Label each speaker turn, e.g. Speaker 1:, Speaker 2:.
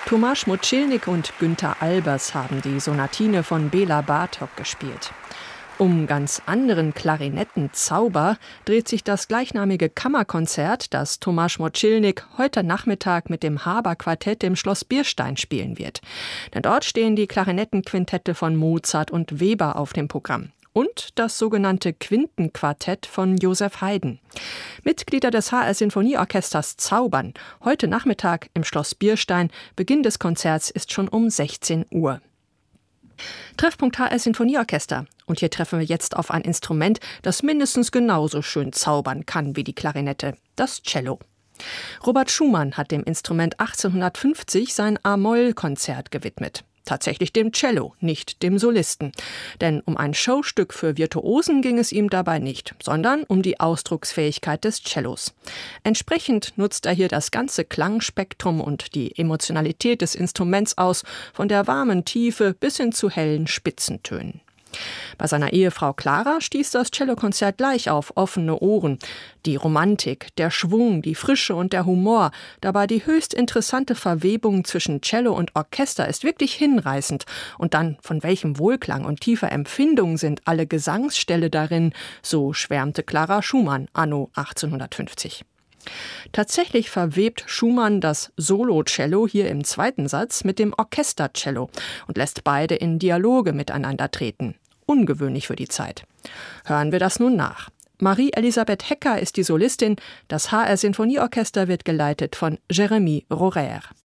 Speaker 1: Tomasz Moczylnik und Günter Albers haben die Sonatine von Béla Bartók gespielt. Um ganz anderen Klarinettenzauber dreht sich das gleichnamige Kammerkonzert, das Tomasz Moczylnik heute Nachmittag mit dem Haber-Quartett im Schloss Bierstein spielen wird. Denn dort stehen die Klarinettenquintette von Mozart und Weber auf dem Programm. Und das sogenannte Quintenquartett von Joseph Haydn. Mitglieder des HR Sinfonieorchesters zaubern. Heute Nachmittag im Schloss Bierstein. Beginn des Konzerts ist schon um 16 Uhr. Treffpunkt HR Sinfonieorchester. Und hier treffen wir jetzt auf ein Instrument, das mindestens genauso schön zaubern kann wie die Klarinette, das Cello. Robert Schumann hat dem Instrument 1850 sein A-Moll-Konzert gewidmet. Tatsächlich dem Cello, nicht dem Solisten. Denn um ein Showstück für Virtuosen ging es ihm dabei nicht, sondern um die Ausdrucksfähigkeit des Cellos. Entsprechend nutzt er hier das ganze Klangspektrum und die Emotionalität des Instruments aus, von der warmen Tiefe bis hin zu hellen Spitzentönen. Bei seiner Ehefrau Clara stieß das Cellokonzert gleich auf offene Ohren. Die Romantik, der Schwung, die Frische und der Humor, dabei die höchst interessante Verwebung zwischen Cello und Orchester ist wirklich hinreißend. Und dann, von welchem Wohlklang und tiefer Empfindung sind alle Gesangsställe darin, so schwärmte Clara Schumann anno 1850. Tatsächlich verwebt Schumann das Solo-Cello hier im zweiten Satz mit dem Orchestercello und lässt beide in Dialoge miteinander treten. Ungewöhnlich für die Zeit. Hören wir das nun nach. Marie-Elisabeth Hecker ist die Solistin. Das HR Sinfonieorchester wird geleitet von Jérémy Rohrer.